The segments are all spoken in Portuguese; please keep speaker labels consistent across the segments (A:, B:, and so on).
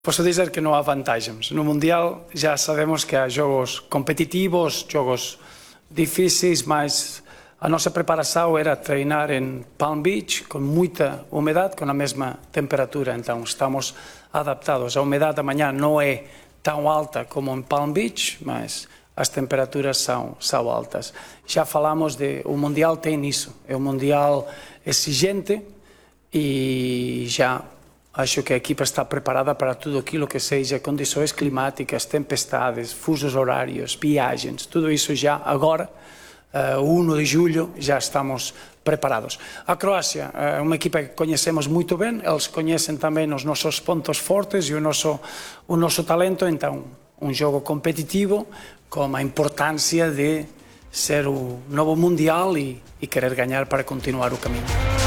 A: Posso dizer que não há vantagens. No Mundial já sabemos que há jogos competitivos, jogos difíceis, mas a nossa preparação era treinar em Palm Beach, com muita umidade, com a mesma temperatura. Então estamos adaptados. A umidade amanhã não é tão alta como em Palm Beach, mas as temperaturas são altas. Já falamos o Mundial tem isso. É um Mundial exigente e já acho que a equipa está preparada para tudo aquilo que seja condições climáticas, tempestades, fusos horários, viagens, tudo isso já agora, 1 de julho, já estamos preparados. A Croácia é uma equipa que conhecemos muito bem, eles conhecem também os nossos pontos fortes e o nosso talento, então um jogo competitivo com a importância de ser o novo Mundial e querer ganhar para continuar o caminho.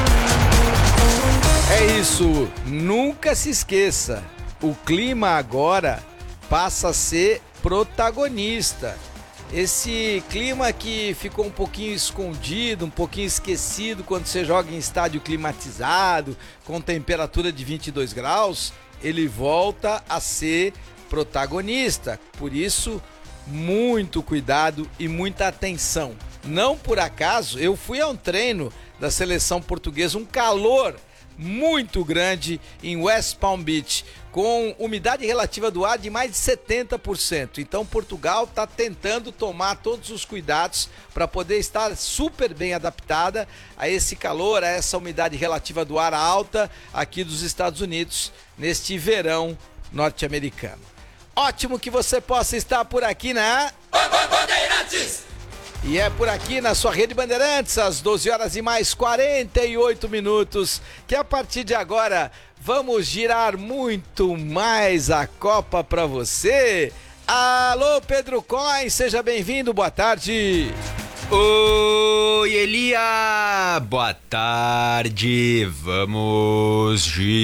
B: É isso, nunca se esqueça, o clima agora passa a ser protagonista. Esse clima que ficou um pouquinho escondido, um pouquinho esquecido quando você joga em estádio climatizado, com temperatura de 22 graus, ele volta a ser protagonista. Por isso, muito cuidado e muita atenção. Não por acaso, eu fui a um treino da seleção portuguesa, um calor muito grande em West Palm Beach, com umidade relativa do ar de mais de 70%. Então Portugal está tentando tomar todos os cuidados para poder estar super bem adaptada a esse calor, a essa umidade relativa do ar alta aqui dos Estados Unidos neste verão norte-americano. Ótimo que você possa estar por aqui na Bandeirantes! E é por aqui na sua Rede Bandeirantes, às 12 horas e mais 48 minutos, que a partir de agora vamos girar muito mais a Copa para você. Alô, Pedro Coin, seja bem-vindo, boa tarde.
C: Oi, Elia, boa tarde, vamos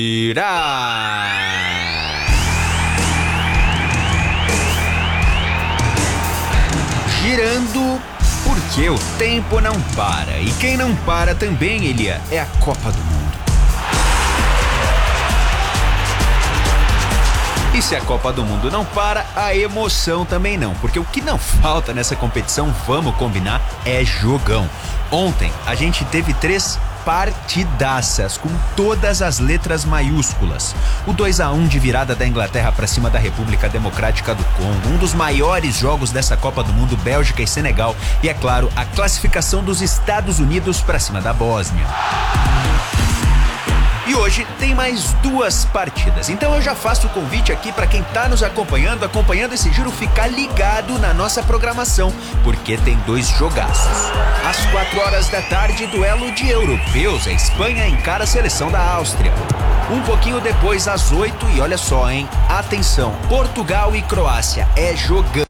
C: girar. Girando porque o tempo não para. E quem não para também, Elia, é a Copa do Mundo. E se a Copa do Mundo não para, a emoção também não. Porque o que não falta nessa competição, vamos combinar, é jogão. Ontem a gente teve 3 partidaças com todas as letras maiúsculas. O 2-1 de virada da Inglaterra para cima da República Democrática do Congo, um dos maiores jogos dessa Copa do Mundo, Bélgica e Senegal, e é claro, a classificação dos Estados Unidos para cima da Bósnia. E hoje tem mais 2 partidas, então eu já faço o convite aqui para quem tá nos acompanhando esse giro, ficar ligado na nossa programação, porque tem 2 jogaços. Às 4 horas da tarde, duelo de europeus, a Espanha encara a seleção da Áustria. Um pouquinho depois, às 8, e olha só, hein, atenção, Portugal e Croácia, é jogando.